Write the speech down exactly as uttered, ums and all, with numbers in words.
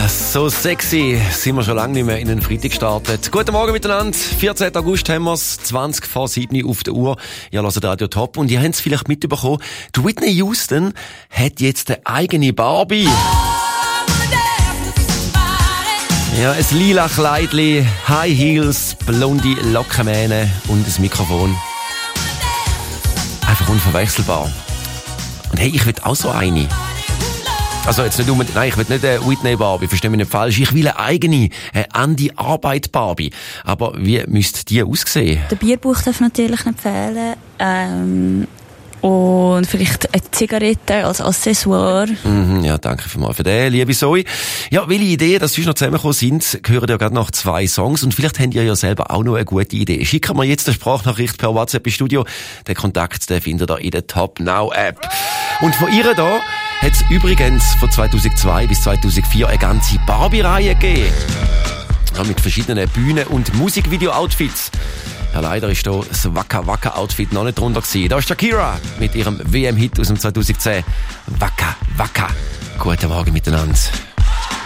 So sexy sind wir schon lange nicht mehr in den Freitag gestartet. Guten Morgen miteinander. vierzehnten August haben wir es, zwanzig vor sieben auf der Uhr. Ihr hört Radio Top und ihr habt es vielleicht mitbekommen. Die Whitney Houston hat jetzt eine eigene Barbie. Ja, ein lila Kleidli, High Heels, blonde Lockenmähne und ein Mikrofon. Einfach unverwechselbar. Und hey, ich will auch so eine. Also jetzt nicht unbedingt, nein, ich will nicht eine Whitney Barbie, versteh mich nicht falsch. Ich will eine eigene, eine Andi-Arbeit Barbie. Aber wie müsste die aussehen? Der Bierbuch darf natürlich nicht fehlen. Ähm, und vielleicht eine Zigarette als Accessoire. Mhm, ja, danke vielmals für den, liebe Zoe. Ja, welche Ideen, dass Sie noch zusammengekommen sind, gehören ja gerade noch zwei Songs. Und vielleicht habt ihr ja selber auch noch eine gute Idee. Schicken wir jetzt eine Sprachnachricht per WhatsApp ins Studio. Den Kontakt, den findet ihr in der Top Now App. Und von ihr da hat es übrigens von zweitausendzwei bis zweitausendvier eine ganze Barbie-Reihe gegeben. Ja, mit verschiedenen Bühnen- und Musikvideo-Outfits. Ja, leider ist da das Waka-Waka-Outfit noch nicht drunter gewesen. Da ist Shakira mit ihrem W M-Hit aus dem zweitausendzehn. Waka Waka. Guten Morgen miteinander.